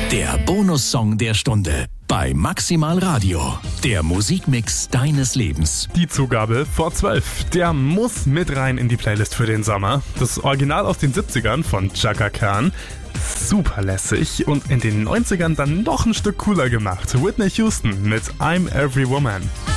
Der Bonussong der Stunde bei Maximal Radio. Der Musikmix deines Lebens. Die Zugabe vor 12. Der muss mit rein in die Playlist für den Sommer. Das Original aus den 70ern von Chaka Khan. Super lässig und in den 90ern dann noch ein Stück cooler gemacht. Whitney Houston mit I'm Every Woman.